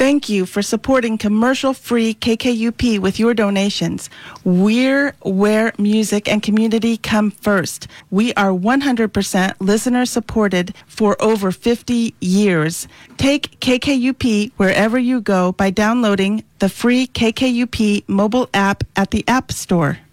Thank you for supporting commercial-free KKUP with your donations. We're where music and community come first. We are 100% listener-supported for over 50 years. Take KKUP wherever you go by downloading the free KKUP mobile app at the App Store.